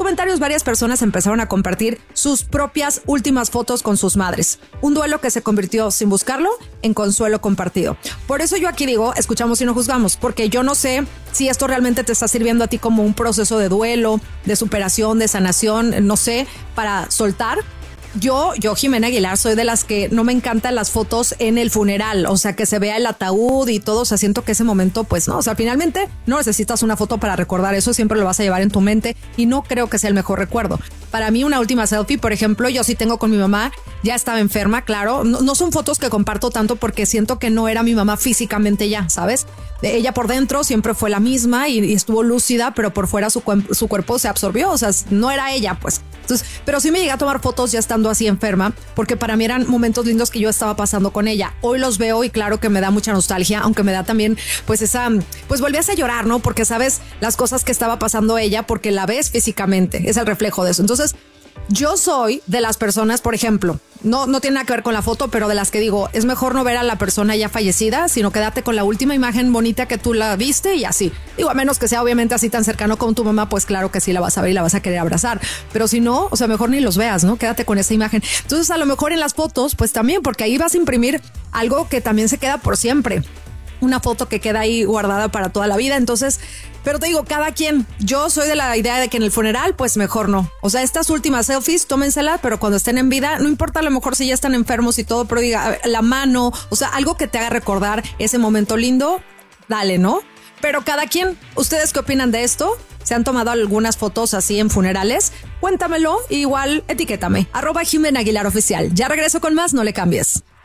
comentarios varias personas empezaron a compartir sus propias últimas fotos con sus madres. Un duelo que se convirtió, sin buscarlo, en consuelo compartido. Por eso yo aquí digo, escuchamos y no juzgamos, porque yo no sé si esto realmente te está sirviendo a ti como un proceso de duelo, de superación, de sanación, no sé, para soltar. Yo, Jimena Aguilar, soy de las que no me encantan las fotos en el funeral, o sea, que se vea el ataúd y todo, o sea, siento que ese momento, pues no, o sea, finalmente no necesitas una foto para recordar eso, siempre lo vas a llevar en tu mente y no creo que sea el mejor recuerdo. Para mí una última selfie, por ejemplo, yo sí tengo con mi mamá, ya estaba enferma, claro, no son fotos que comparto tanto porque siento que no era mi mamá físicamente ya, ¿sabes? Ella por dentro siempre fue la misma y estuvo lúcida, pero por fuera su cuerpo se absorbió, o sea, no era ella, pues. Entonces, pero sí me llegué a tomar fotos ya estando así enferma, porque para mí eran momentos lindos que yo estaba pasando con ella. Hoy los veo y claro que me da mucha nostalgia, aunque me da también pues pues volvías a llorar, ¿no? Porque sabes las cosas que estaba pasando ella, porque la ves físicamente, es el reflejo de eso. Entonces, yo soy de las personas, por ejemplo, no tiene nada que ver con la foto, pero de las que digo, es mejor no ver a la persona ya fallecida, sino quédate con la última imagen bonita que tú la viste y así. Digo, a menos que sea obviamente así tan cercano con tu mamá, pues claro que sí la vas a ver y la vas a querer abrazar. Pero si no, o sea, mejor ni los veas, ¿no? Quédate con esa imagen. Entonces, a lo mejor en las fotos, pues también, porque ahí vas a imprimir algo que también se queda por siempre. Una foto que queda ahí guardada para toda la vida. Entonces, pero te digo, cada quien. Yo soy de la idea de que en el funeral, pues mejor no. O sea, estas últimas selfies, tómenselas, pero cuando estén en vida, no importa a lo mejor si ya están enfermos y todo, pero diga, la mano, o sea, algo que te haga recordar ese momento lindo, dale, ¿no? Pero cada quien, ¿ustedes qué opinan de esto? ¿Se han tomado algunas fotos así en funerales? Cuéntamelo, igual etiquétame. @Jimena Aguilar Oficial. Ya regreso con más, no le cambies.